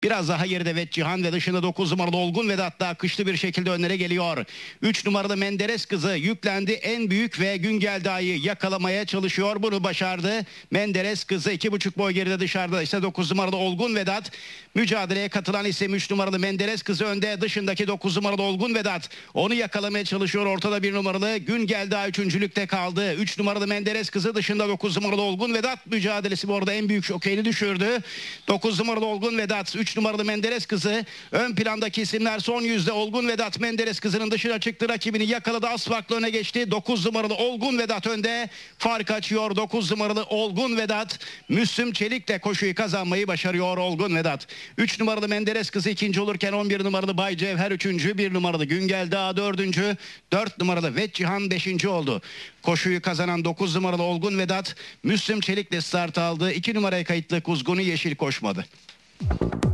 Biraz daha geride Vetcihan ve dışında 9 numaralı Olgun Vedat da akışlı bir şekilde önlere geliyor. 3 numaralı Menderes kızı yüklendi. En büyük ve Güngeldağ'ı yakalamaya çalışıyor. Bunu başardı. Menderes kızı 2,5 boy geride dışarıda. İşte 9 numaralı Olgun Vedat. Mücadeleye katılan isim 3 numaralı Menderes kızı önde. Dışındaki 9 numaralı Olgun Vedat. Onu yakalamaya çalışıyor. Ortada 1 numaralı Güngeldağ 3. kaldı. 3 numaralı Menderes kızı dışında 9 numaralı Olgun Vedat mücadelesi bu arada en büyük şokeyini düşürdü. 9 numaralı Olgun Vedat, 3 numaralı Menderes kızı. Ön plandaki isimler son yüzde. Olgun Vedat Menderes kızının dışına çıktı. Rakibini yakaladı. Az farklı öne geçti. 9 numaralı Olgun Vedat önde. Fark açıyor. 9 numaralı Olgun Vedat. Müslüm Çelik'le koşuyu kazanmayı başarıyor Olgun Vedat. 3 numaralı Menderes kızı 2. olurken 11 numaralı Bay Cevher 3. 1 numaralı Güngeldağ 4. 4 numaralı Vetcihan 5. oldu. Koşuyu kazanan 9 numaralı Olgun Vedat Müslüm Çelik'le start aldı. 2 numaraya kayıtlı Kuzgun'u Yeşil koşmadı.